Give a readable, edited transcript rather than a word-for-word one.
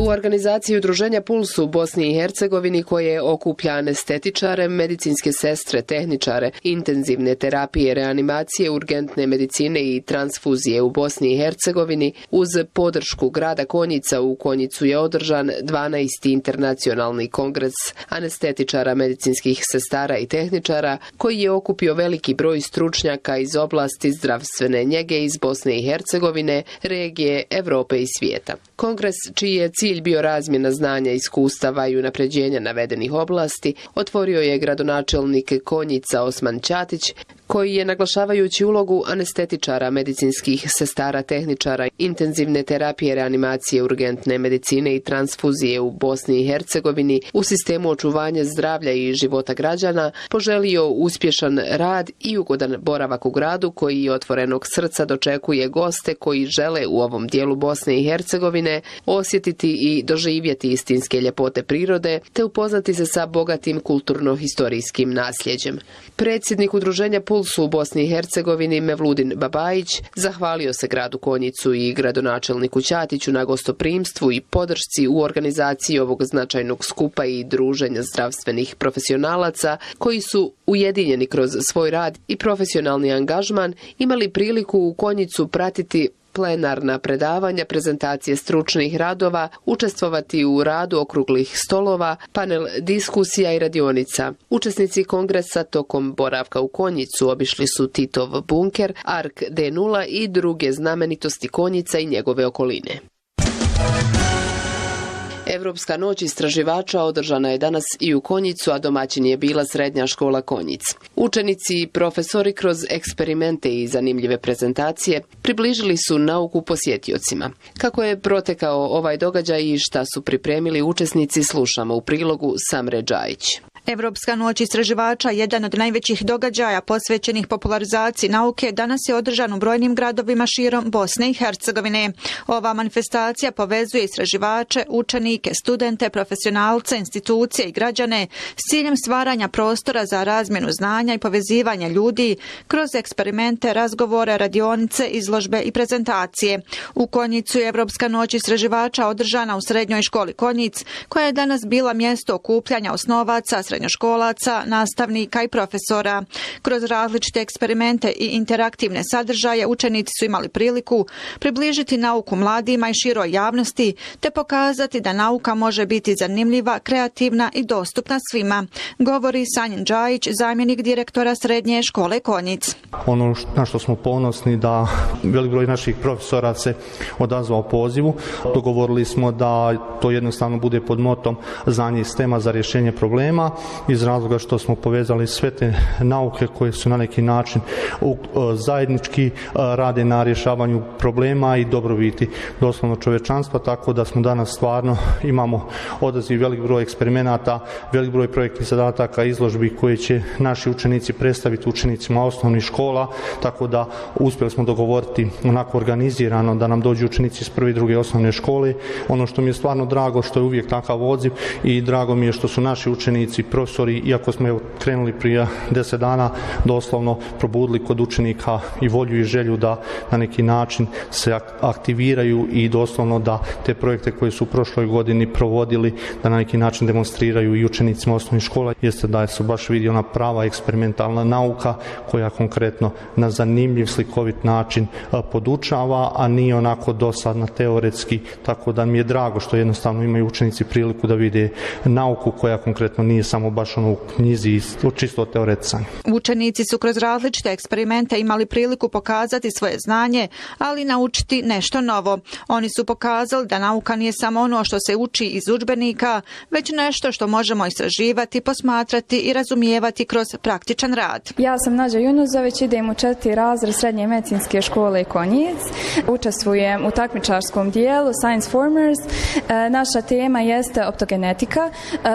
U organizaciji Udruženja Puls u Bosni i Hercegovini, koje okuplja anestetičare, medicinske sestre, tehničare, intenzivne terapije, reanimacije, urgentne medicine i transfuzije u Bosni i Hercegovini, uz podršku grada Konjica, u Konjicu je održan 12. internacionalni kongres anestetičara, medicinskih sestara i tehničara, koji je okupio veliki broj stručnjaka iz oblasti zdravstvene njege iz Bosne i Hercegovine, regije, Evrope i svijeta. Kongres, čiji je cilj bio razmjena znanja, iskustava i unapređenja navedenih oblasti, otvorio je gradonačelnik Konjica Osman Ćatić, koji je, naglašavajući ulogu anestetičara, medicinskih sestara, tehničara, intenzivne terapije, reanimacije, urgentne medicine i transfuzije u Bosni i Hercegovini u sistemu očuvanja zdravlja i života građana, poželio uspješan rad i ugodan boravak u gradu, koji otvorenog srca dočekuje goste koji žele u ovom dijelu Bosne i Hercegovine osjetiti i doživjeti istinske ljepote prirode, te upoznati se sa bogatim kulturno-historijskim nasljeđem. Predsjednik Udruženja Puls u Bosni i Hercegovini Mevludin Babajić zahvalio se gradu Konjicu i gradonačelniku Ćatiću na gostoprimstvu i podršci u organizaciji ovog značajnog skupa i druženja zdravstvenih profesionalaca, koji su, ujedinjeni kroz svoj rad i profesionalni angažman, imali priliku u Konjicu pratiti plenarna predavanja, prezentacije stručnih radova, učestvovati u radu okruglih stolova, panel diskusija i radionica. Učesnici kongresa tokom boravka u Konjicu obišli su Titov bunker, Ark D0 i druge znamenitosti Konjica i njegove okoline. Evropska noć istraživača održana je danas i u Konjicu, a domaćin je bila Srednja škola Konjic. Učenici i profesori kroz eksperimente i zanimljive prezentacije približili su nauku posjetiocima. Kako je protekao ovaj događaj i šta su pripremili učesnici, slušamo u prilogu Samre Džajić. Evropska noć istraživača, jedan od najvećih događaja posvećenih popularizaciji nauke, danas je održan u brojnim gradovima širom Bosne i Hercegovine. Ova manifestacija povezuje istraživače, učenike, studente, profesionalce, institucije i građane s ciljem stvaranja prostora za razmjenu znanja i povezivanja ljudi kroz eksperimente, razgovore, radionice, izložbe i prezentacije. U Konjicu je Evropska noć istraživača održana u Srednjoj školi Konjic, koja je danas bila mjesto okupljanja osnovaca, srednjoškolaca, nastavnika i profesora. Kroz različite eksperimente i interaktivne sadržaje učenici su imali priliku približiti nauku mladima i široj javnosti, te pokazati da nauka može biti zanimljiva, kreativna i dostupna svima, govori Sanjin Džajić, zamjenik direktora Srednje škole Konjic. Ono na što smo ponosni da velik broj naših profesora se odazvao pozivu. Dogovorili smo da to jednostavno bude pod motom znanje i sistema za rješenje problema, iz razloga što smo povezali sve te nauke koje su na neki način zajednički rade na rješavanju problema i dobrobiti doslovno čovečanstva, tako da smo danas stvarno imamo odaziv velik broj eksperimenata, velik broj projektnih zadataka, izložbi koje će naši učenici predstaviti učenicima osnovnih škola, tako da uspjeli smo dogovoriti onako organizirano da nam dođu učenici iz prve i druge osnovne škole. Ono što mi je stvarno drago, što je uvijek takav odziv, i drago mi je što su naši učenici, profesori, iako smo krenuli prije 10 dana, doslovno probudili kod učenika i volju i želju da na neki način se aktiviraju i doslovno da te projekte koje su u prošloj godini provodili, da na neki način demonstriraju i učenicima osnovnih škola. Jeste da su baš vidi ona prava eksperimentalna nauka koja konkretno na zanimljiv, slikovit način podučava, a nije onako dosadna teoretski, tako da mi je drago što jednostavno imaju učenici priliku da vide nauku koja konkretno nije samo baš ono u knjizi čisto teoretizanje. Učenici su kroz različite eksperimente imali priliku pokazati svoje znanje, ali naučiti nešto novo. Oni su pokazali da nauka nije samo ono što se uči iz udžbenika, već nešto što možemo istraživati, posmatrati i razumijevati kroz praktičan rad. Ja sam Nađa Junuzović, idem u 4. razred Srednje medicinske škole Konjic. Učestvujem u takmičarskom dijelu Science Formers. Naša tema jeste optogenetika.